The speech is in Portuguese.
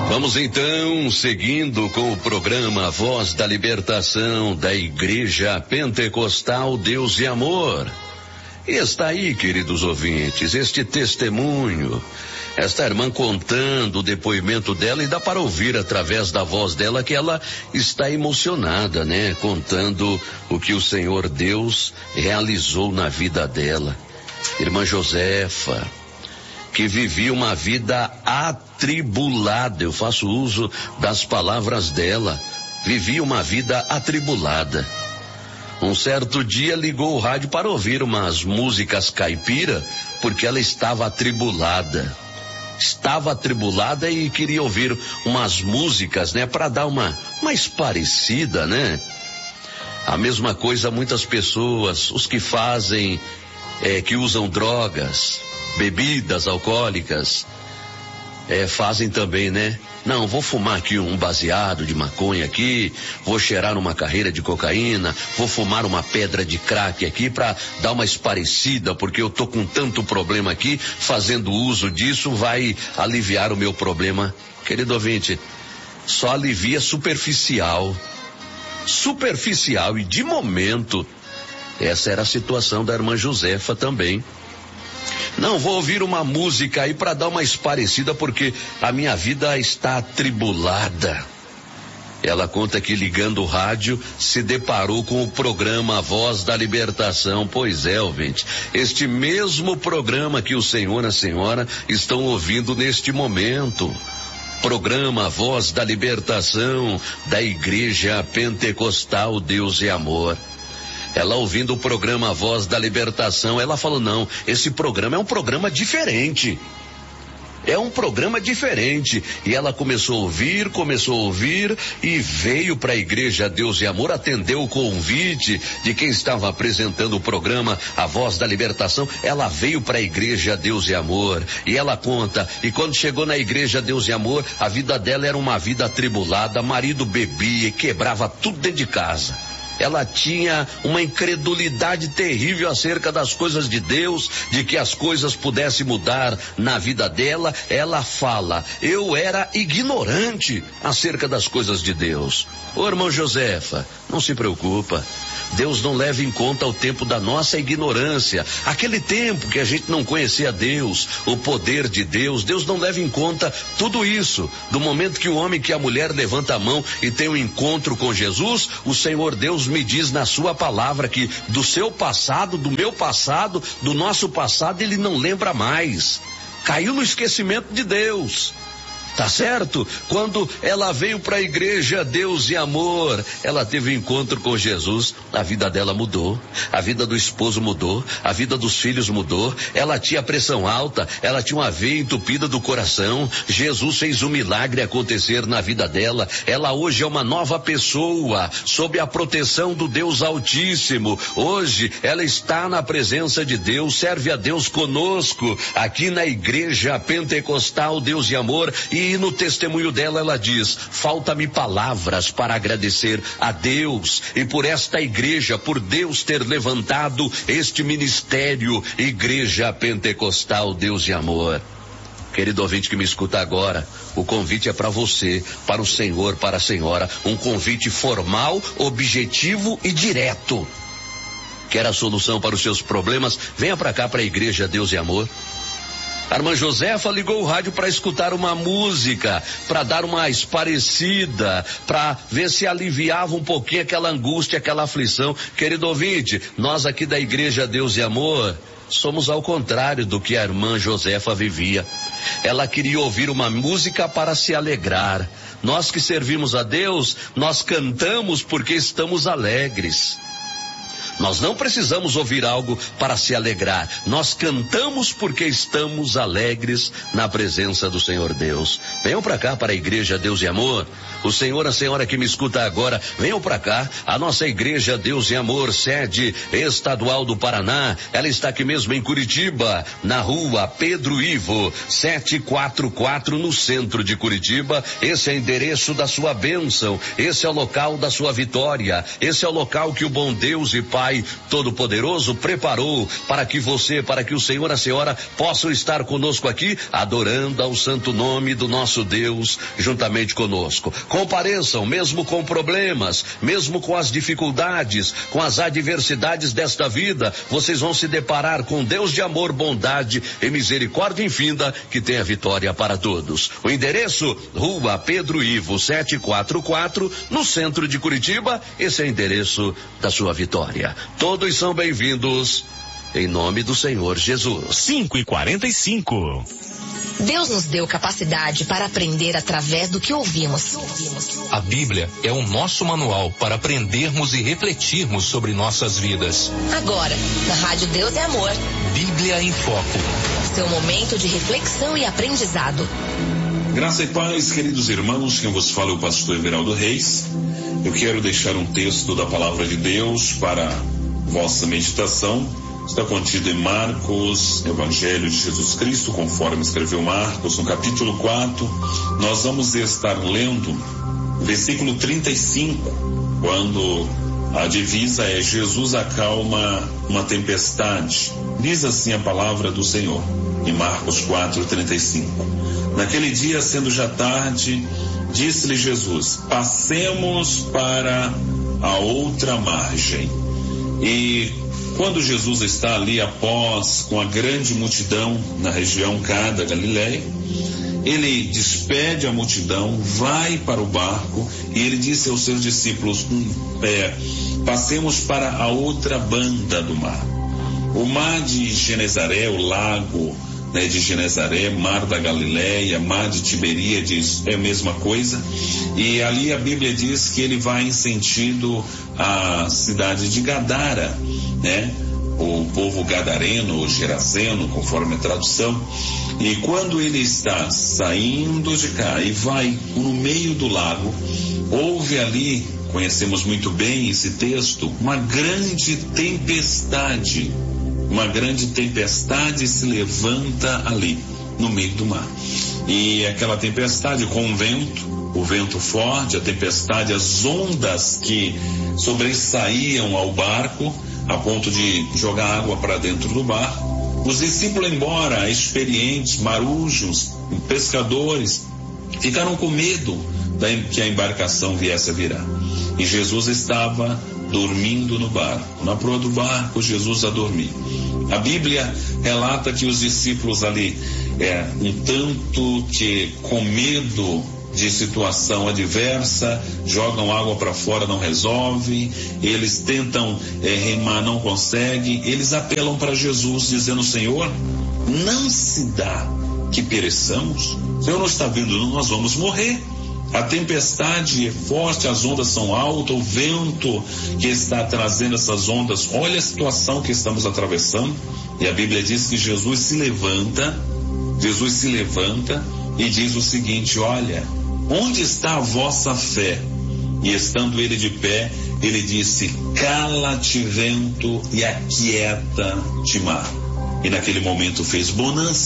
Vamos então, seguindo com o programa Voz da Libertação da Igreja Pentecostal Deus e Amor. E está aí, queridos ouvintes, este testemunho, esta irmã contando o depoimento dela, e dá para ouvir através da voz dela que ela está emocionada, né? Contando o que o Senhor Deus realizou na vida dela. Irmã Josefa, que vivia uma vida atribulada, eu faço uso das palavras dela, vivia uma vida atribulada. Um certo dia ligou o rádio para ouvir umas músicas caipira, porque ela estava atribulada. Estava atribulada e queria ouvir umas músicas, né, para dar uma mais parecida, né? A mesma coisa muitas pessoas, os que fazem, que usam drogas, bebidas alcoólicas, fazem também, né? Não, vou fumar aqui um baseado de maconha aqui, vou cheirar uma carreira de cocaína, vou fumar uma pedra de crack aqui para dar uma esparecida, porque eu tô com tanto problema aqui, fazendo uso disso vai aliviar o meu problema. Querido ouvinte, só alivia superficial, e de momento, essa era a situação da irmã Josefa também. Não, vou ouvir uma música aí para dar uma esparecida, porque a minha vida está atribulada. Ela conta que ligando o rádio se deparou com o programa Voz da Libertação. Pois é, ouvinte, este mesmo programa que o senhor e a senhora estão ouvindo neste momento. Programa Voz da Libertação da Igreja Pentecostal Deus e Amor. Ela ouvindo o programa Voz da Libertação, ela falou, não, esse programa é um programa diferente. É um programa diferente. E ela começou a ouvir e veio para a Igreja Deus e Amor, atendeu o convite de quem estava apresentando o programa A Voz da Libertação. Ela veio para a Igreja Deus e Amor e ela conta, e quando chegou na Igreja Deus e Amor, a vida dela era uma vida atribulada, marido bebia e quebrava tudo dentro de casa. Ela tinha uma incredulidade terrível acerca das coisas de Deus, de que as coisas pudessem mudar na vida dela. Ela fala, eu era ignorante acerca das coisas de Deus. Ô irmão Josefa, não se preocupa. Deus não leva em conta o tempo da nossa ignorância, aquele tempo que a gente não conhecia Deus, o poder de Deus. Deus não leva em conta tudo isso. Do momento que o homem, que a mulher levanta a mão e tem um encontro com Jesus, o Senhor Deus me diz na sua palavra que do seu passado, do meu passado, do nosso passado, ele não lembra mais. Caiu no esquecimento de Deus. Tá certo? Quando ela veio para a Igreja Deus e Amor, ela teve um encontro com Jesus, a vida dela mudou, a vida do esposo mudou, a vida dos filhos mudou. Ela tinha pressão alta, ela tinha uma veia entupida do coração. Jesus fez um milagre acontecer na vida dela. Ela hoje é uma nova pessoa, sob a proteção do Deus Altíssimo. Hoje ela está na presença de Deus, serve a Deus conosco, aqui na Igreja Pentecostal Deus e Amor. E no testemunho dela ela diz, falta-me palavras para agradecer a Deus e por esta igreja, por Deus ter levantado este ministério, Igreja Pentecostal Deus e Amor. Querido ouvinte que me escuta agora, o convite é para você, para o senhor, para a senhora, um convite formal, objetivo e direto. Quer a solução para os seus problemas? Venha para cá, para a Igreja Deus e Amor. A irmã Josefa ligou o rádio para escutar uma música, para dar uma esparecida, para ver se aliviava um pouquinho aquela angústia, aquela aflição. Querido ouvinte, nós aqui da Igreja Deus e Amor somos ao contrário do que a irmã Josefa vivia. Ela queria ouvir uma música para se alegrar. Nós que servimos a Deus, nós cantamos porque estamos alegres. Nós não precisamos ouvir algo para se alegrar. Nós cantamos porque estamos alegres na presença do Senhor Deus. Venham para cá, para a Igreja Deus e Amor. O senhor, a senhora que me escuta agora, venham para cá. A nossa Igreja Deus e Amor, sede estadual do Paraná, ela está aqui mesmo em Curitiba, na rua Pedro Ivo, 744, no centro de Curitiba. Esse é o endereço da sua bênção. Esse é o local da sua vitória. Esse é o local que o bom Deus e Pai Pai Todo-Poderoso preparou para que você, para que o Senhor e a Senhora possam estar conosco aqui, adorando ao santo nome do nosso Deus, juntamente conosco. Compareçam, mesmo com problemas, mesmo com as dificuldades, com as adversidades desta vida, vocês vão se deparar com Deus de amor, bondade e misericórdia infinda, que tem a vitória para todos. O endereço, Rua Pedro Ivo 744, no centro de Curitiba. Esse é o endereço da sua vitória. Todos são bem-vindos, em nome do Senhor Jesus. 5:45. Deus nos deu capacidade para aprender através do que ouvimos. A Bíblia é o nosso manual para aprendermos e refletirmos sobre nossas vidas. Agora, na Rádio Deus é Amor. Bíblia em Foco. Seu momento de reflexão e aprendizado. Graça e paz, queridos irmãos, quem vos fala é o pastor Everaldo Reis. Eu quero deixar um texto da palavra de Deus para vossa meditação. Está contido em Marcos, Evangelho de Jesus Cristo, conforme escreveu Marcos, no capítulo 4. Nós vamos estar lendo versículo 35, quando a divisa é: Jesus acalma uma tempestade. Diz assim a palavra do Senhor, em Marcos 4:35. Naquele dia, sendo já tarde, disse-lhe Jesus: passemos para a outra margem. E quando Jesus está ali com a grande multidão na região Cá da Galileia, ele despede a multidão, vai para o barco e ele disse aos seus discípulos: passemos para a outra banda do mar. O mar de Genezaré, o lago de Genezaré, mar da Galileia, mar de Tiberíades, é a mesma coisa. E ali a Bíblia diz que ele vai em sentido à cidade de Gadara, né? O povo gadareno ou gerazeno, conforme a tradução. E quando ele está saindo de cá e vai no meio do lago, houve ali, conhecemos muito bem esse texto, uma grande tempestade. Uma grande tempestade se levanta ali, no meio do mar. E aquela tempestade com o vento forte, a tempestade, as ondas que sobressaíam ao barco, a ponto de jogar água para dentro do barco. Os discípulos, embora experientes, marujos, pescadores, ficaram com medo que a embarcação viesse a virar. E Jesus estava dormindo no barco. Na proa do barco, Jesus a dormir. A Bíblia relata que os discípulos ali, um tanto que com medo de situação adversa, jogam água para fora, não resolve, eles tentam remar, não conseguem, eles apelam para Jesus, dizendo: Senhor, não se dá que pereçamos? O Senhor não está vendo, nós vamos morrer. A tempestade é forte, as ondas são altas, o vento que está trazendo essas ondas, olha a situação que estamos atravessando. E a Bíblia diz que Jesus se levanta e diz o seguinte: olha, onde está a vossa fé? E estando ele de pé, ele disse: cala-te vento e aquieta-te mar. E naquele momento fez bonança.